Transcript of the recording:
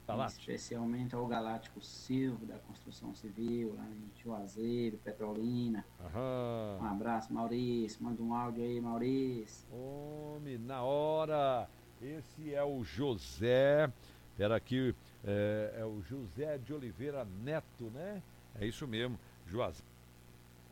Galáctico. especialmente ao Galáctico Silva, da Construção Civil, lá em Juazeiro, Petrolina. Um Aham. abraço, Maurício. Manda um áudio aí, Maurício. Homem, na hora. Esse é o José. Era aqui, é o José de Oliveira Neto, né? É isso mesmo. Juazeiro.